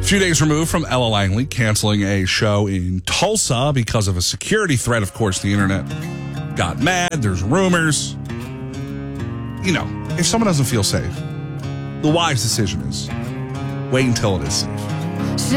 few days removed from Ella Langley canceling a show in Tulsa because of a security threat. Of course, the internet got mad. There's rumors. You know, if someone doesn't feel safe, the wise decision is wait until it is safe.